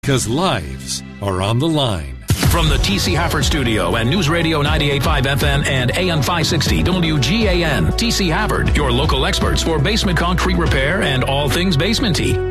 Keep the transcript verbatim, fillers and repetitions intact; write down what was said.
Because lives are on the line. From the T C Hafford Studio and News Radio ninety-eight point five F M and A M five sixty W G A N, T C Hafford, your local experts for basement concrete repair and all things basement-y.